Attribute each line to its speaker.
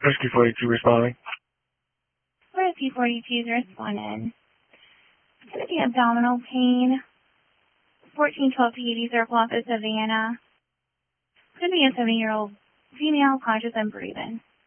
Speaker 1: Rescue 42 responding.
Speaker 2: Rescue 42 is responding. It's going to be abdominal pain. 1412 PUD Circle Office, Savannah. It's going to be a 70-year-old female, conscious and breathing.